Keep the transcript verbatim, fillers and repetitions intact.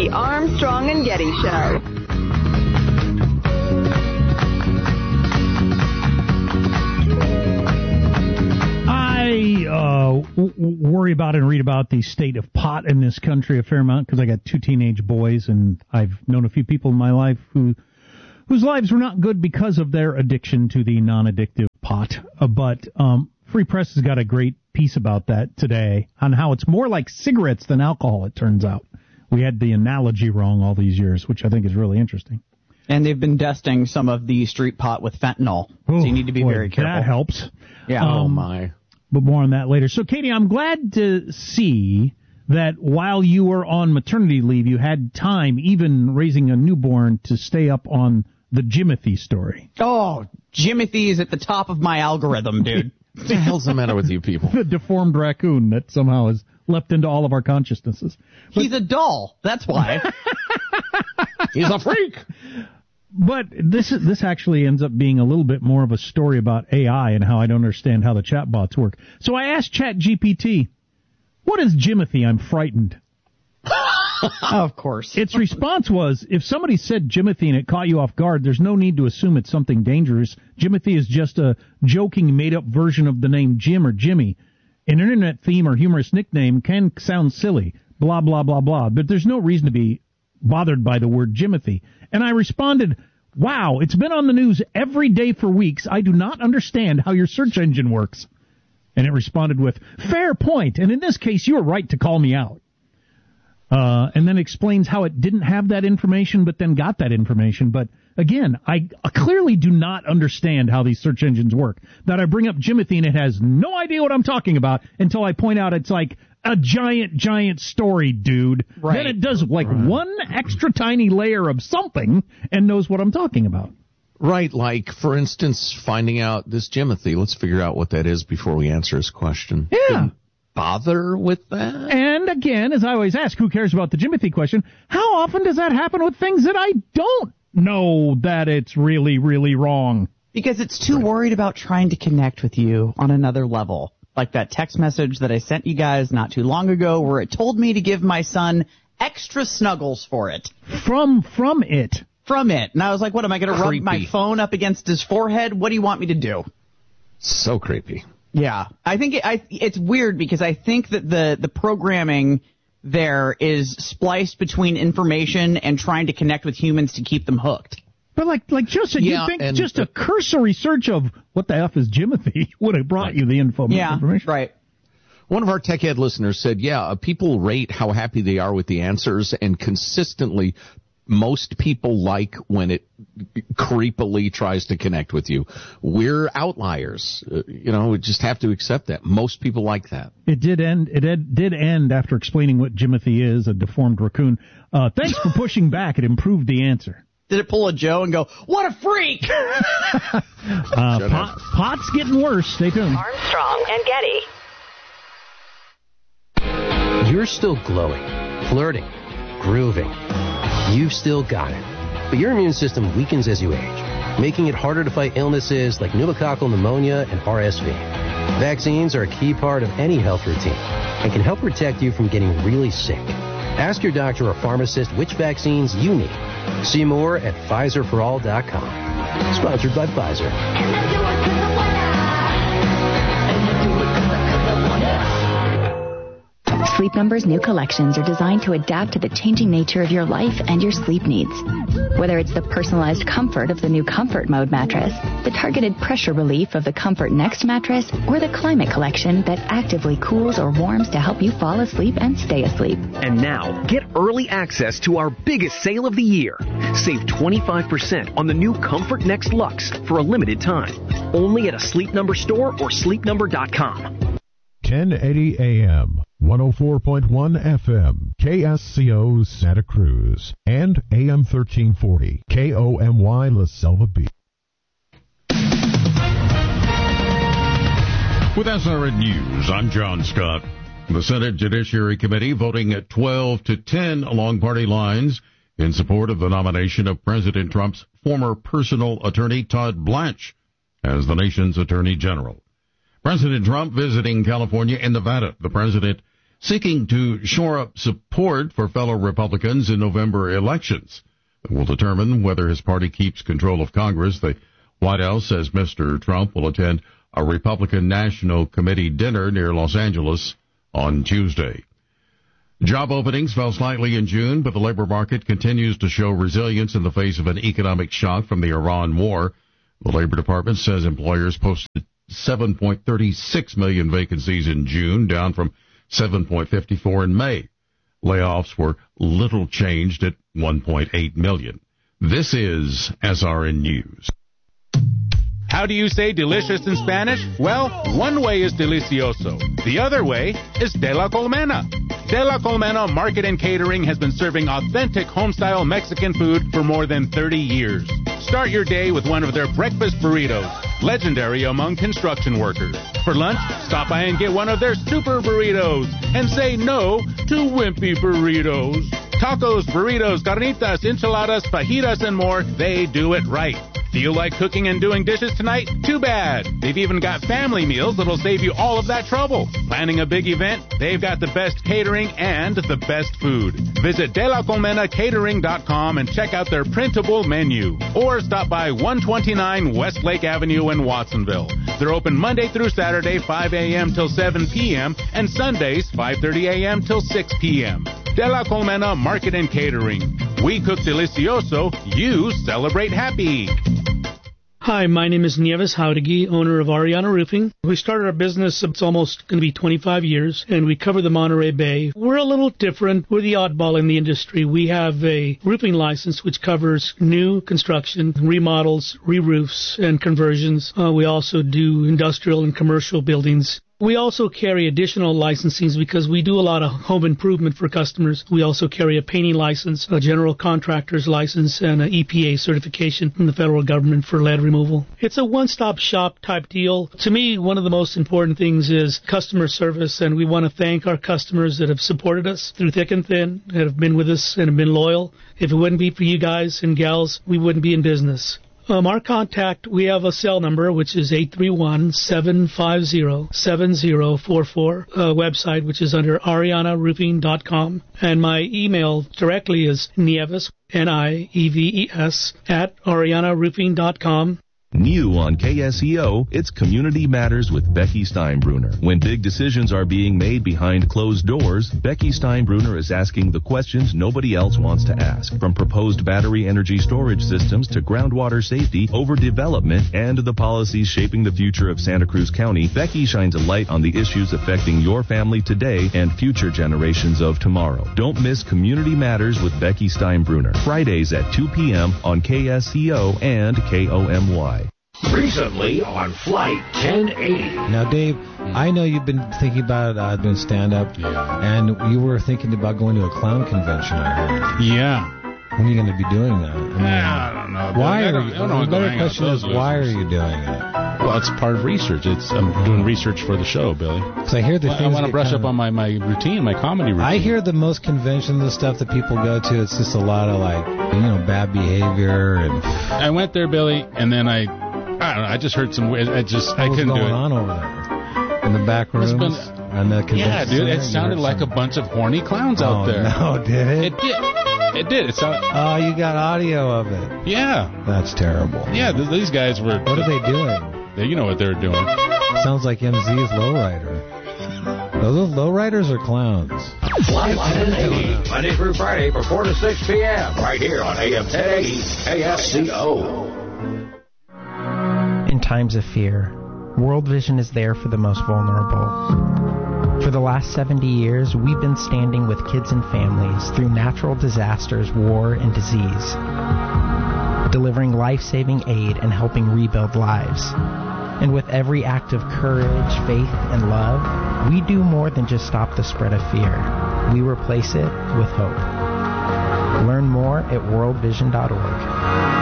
The Armstrong and Getty Show. I uh, w- worry about and read about the state of pot in this country a fair amount because I got two teenage boys, and I've known a few people in my life who whose lives were not good because of their addiction to the non-addictive pot. Uh, but um, Free Press has got a great piece about that today on how it's more like cigarettes than alcohol, it turns out. We had the analogy wrong all these years, which I think is really interesting. And they've been dusting some of the street pot with fentanyl, Ooh, so you need to be boy, very careful. That helps. Yeah. Um, oh, my. But more on that later. So, Katie, I'm glad to see that while you were on maternity leave, you had time, even raising a newborn, to stay up on the Jimothy story. Oh, Jimothy is at the top of my algorithm, dude. What the hell's the matter with you people? The deformed raccoon that somehow has leapt into all of our consciousnesses. But, He's a doll. That's why. He's a freak. But this is, this actually ends up being a little bit more of a story about A I and how I don't understand how the chatbots work. So I asked ChatGPT, what is Jimothy? I'm frightened. Of course. Its response was, if somebody said Jimothy and it caught you off guard, there's no need to assume it's something dangerous. Jimothy is just a joking, made-up version of the name Jim or Jimmy. An internet theme or humorous nickname can sound silly, blah, blah, blah, blah, but there's no reason to be bothered by the word Jimothy. And I responded, wow, it's been on the news every day for weeks. I do not understand how your search engine works. And it responded with, fair point, and in this case, you were right to call me out. Uh, and then explains how it didn't have that information, but then got that information. But again, I clearly do not understand how these search engines work. That I bring up Jimothy and it has no idea what I'm talking about until I point out it's like a giant, giant story, dude. Right. Then it does like right. one extra tiny layer of something and knows what I'm talking about. Right, like, for instance, finding out this Jimothy. Let's figure out what that is before we answer his question. Yeah. Didn't bother with that? And again, as I always ask, who cares about the Jimothy question? How often does that happen with things that I don't know that it's really, really wrong? Because it's too worried about trying to connect with you on another level. Like that text message that I sent you guys not too long ago where it told me to give my son extra snuggles for it. From, from it. From it. And I was like, what, am I going to rub my phone up against his forehead? What do you want me to do? So creepy. Yeah. I think it, I, it's weird because I think that the, the programming there is spliced between information and trying to connect with humans to keep them hooked. But like like Joseph, yeah, you think and, just a cursory search of what the F is Jimothy would have brought right. you the info yeah, information. Right. One of our Tech Ed listeners said, yeah, uh, people rate how happy they are with the answers, and consistently most people like when it creepily tries to connect with you. We're outliers. Uh, you know, we just have to accept that. Most people like that. It did end It ed, did end after explaining what Jimothy is, a deformed raccoon. Uh, thanks for pushing back. It improved the answer. Did it pull a Joe and go, what a freak? uh, pot, pot's getting worse. Stay tuned. Armstrong and Getty. You're still glowing, flirting, grooving. You've still got it. But your immune system weakens as you age, making it harder to fight illnesses like pneumococcal pneumonia and R S V. Vaccines are a key part of any health routine and can help protect you from getting really sick. Ask your doctor or pharmacist which vaccines you need. See more at Pfizer for all dot com. Sponsored by Pfizer. Sleep Number's new collections are designed to adapt to the changing nature of your life and your sleep needs. Whether it's the personalized comfort of the new Comfort Mode mattress, the targeted pressure relief of the Comfort Next mattress, or the Climate Collection that actively cools or warms to help you fall asleep and stay asleep. And now, get early access to our biggest sale of the year. Save twenty-five percent on the new Comfort Next Luxe for a limited time. Only at a Sleep Number store or sleep number dot com. ten eighty A M, one oh four point one F M, K S C O Santa Cruz, and A M thirteen forty, K O M Y La Selva Beach. With S R N News, I'm John Scott. The Senate Judiciary Committee voting at twelve to ten along party lines in support of the nomination of President Trump's former personal attorney Todd Blanche as the nation's Attorney General. President Trump visiting California and Nevada. The president seeking to shore up support for fellow Republicans in November elections. It will determine whether his party keeps control of Congress. The White House says Mister Trump will attend a Republican National Committee dinner near Los Angeles on Tuesday. Job openings fell slightly in June, but the labor market continues to show resilience in the face of an economic shock from the Iran war. The Labor Department says employers posted seven point three six million vacancies in June, down from seven point five four in May. Layoffs were little changed at one point eight million. This is S R N News. How do you say delicious in Spanish? Well, one way is delicioso. The other way is de la colmena. De la Colmena Market and Catering has been serving authentic home-style Mexican food for more than thirty years. Start your day with one of their breakfast burritos, legendary among construction workers. For lunch, stop by and get one of their super burritos and say no to wimpy burritos. Tacos, burritos, carnitas, enchiladas, fajitas, and more, they do it right. Feel like cooking and doing dishes tonight? Too bad. They've even got family meals that'll save you all of that trouble. Planning a big event? They've got the best catering and the best food. Visit de la colmena catering dot com and check out their printable menu. Or stop by one twenty-nine Westlake Avenue in Watsonville. They're open Monday through Saturday, five a.m. till seven p.m. and Sundays, five thirty a.m. till six p.m. De la Colmena Market and Catering. We cook delicioso, you celebrate happy. Hi, my name is Nieves Jauregui, owner of Ariana Roofing. We started our business, it's almost going to be twenty-five years, and we cover the Monterey Bay. We're a little different. We're the oddball in the industry. We have a roofing license which covers new construction, remodels, re-roofs, and conversions. Uh, we also do industrial and commercial buildings. We also carry additional licensings because we do a lot of home improvement for customers. We also carry a painting license, a general contractor's license, and an E P A certification from the federal government for lead removal. It's a one-stop shop type deal. To me, one of the most important things is customer service, and we want to thank our customers that have supported us through thick and thin, that have been with us and have been loyal. If it wouldn't be for you guys and gals, we wouldn't be in business. Um, our contact, we have a cell number, which is eight three one, seven five zero, seven zero four four, a website, which is under ariana roofing dot com, and my email directly is Nieves, N I E V E S, at ariana roofing dot com. New on K S E O, it's Community Matters with Becky Steinbruner. When big decisions are being made behind closed doors, Becky Steinbruner is asking the questions nobody else wants to ask. From proposed battery energy storage systems to groundwater safety, overdevelopment, and the policies shaping the future of Santa Cruz County, Becky shines a light on the issues affecting your family today and future generations of tomorrow. Don't miss Community Matters with Becky Steinbruner. Fridays at two p.m. on K S E O and K O M Y. Recently on Flight ten eighty. Now, Dave, I know you've been thinking about uh, doing stand-up, yeah. and you were thinking about going to a clown convention, I heard. Yeah. When are you going to be doing that? I mean, yeah, I don't know. Why I are don't, you? I don't know The better question is, why are you doing it? Well, it's part of research. It's I'm doing research for the show, Billy. Because I hear the well, things I want to brush kinda, up on my, my routine, my comedy routine. I hear the most conventions and stuff that people go to, it's just a lot of, like, you know, bad behavior. And I went there, Billy, and then I, I don't know, I just heard some weird, I just, what I was couldn't do it. going on over there? In the back rooms? Been, and the yeah, dude, center? it sounded like some... a bunch of horny clowns oh, out there. No, did it? It did. It did. It sounded... Oh, you got audio of it. Yeah. That's terrible. Yeah, th- these guys were... What are they doing? They, you know what they're doing. Sounds like M Z's Lowrider. Are those lowriders or clowns? Flight ten eighty, Monday through Friday from four to six p.m. right here on A M ten eighty K S C O. In times of fear, World Vision is there for the most vulnerable. For the last seventy years, we've been standing with kids and families through natural disasters, war, and disease, delivering life-saving aid and helping rebuild lives. And with every act of courage, faith, and love, we do more than just stop the spread of fear. We replace it with hope. Learn more at world vision dot org.